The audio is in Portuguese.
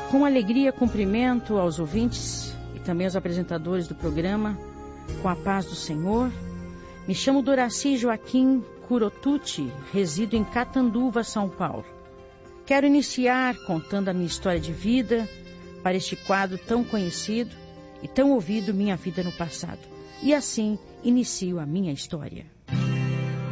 Com alegria, cumprimento aos ouvintes e também aos apresentadores do programa, com a paz do Senhor. Me chamo Doraci Joaquim Curotucci, resido em Catanduva, São Paulo. Quero iniciar contando a minha história de vida para este quadro tão conhecido e tão ouvido, Minha Vida no Passado. E assim inicio a minha história.